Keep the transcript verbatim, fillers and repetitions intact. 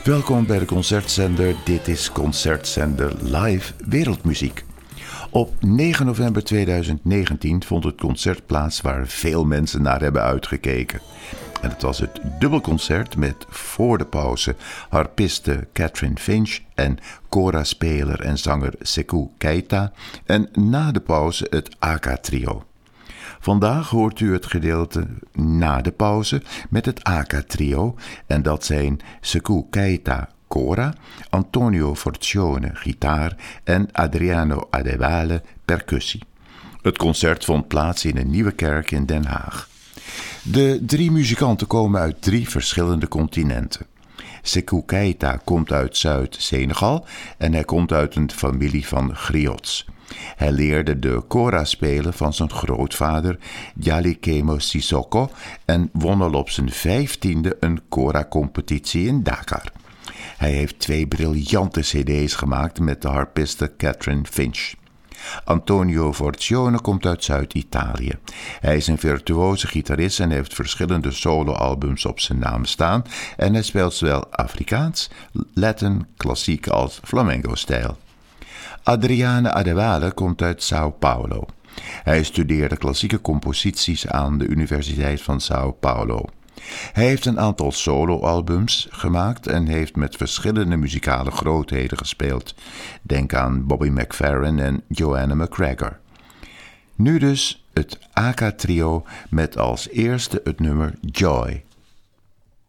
Welkom bij de Concertzender. Dit is Concertzender Live Wereldmuziek. Op negen november tweeduizend negentien vond het concert plaats waar veel mensen naar hebben uitgekeken. En het was het dubbelconcert met voor de pauze harpiste Catherine Finch en kora-speler en zanger Seckou Keita en na de pauze het Aka-trio. Vandaag hoort u het gedeelte na de pauze met het Aka-trio en dat zijn Seckou Keita kora, Antonio Forcione gitaar en Adriano Adewale percussie. Het concert vond plaats in een nieuwe kerk in Den Haag. De drie muzikanten komen uit drie verschillende continenten. Seckou Keita komt uit Zuid-Senegal en hij komt uit een familie van griots. Hij leerde de kora spelen van zijn grootvader Djali Kemo Sissoko en won al op zijn vijftiende een kora-competitie in Dakar. Hij heeft twee briljante cd's gemaakt met de harpiste Catherine Finch. Antonio Forcione komt uit Zuid-Italië. Hij is een virtuoze gitarist en heeft verschillende soloalbums op zijn naam staan en hij speelt zowel Afrikaans, Latin, klassiek als flamenco-stijl. Adriano Adewale komt uit Sao Paulo. Hij studeerde klassieke composities aan de Universiteit van Sao Paulo. Hij heeft een aantal soloalbums gemaakt en heeft met verschillende muzikale grootheden gespeeld. Denk aan Bobby McFerrin en Joanna McGregor. Nu dus het Aka-trio met als eerste het nummer Joy.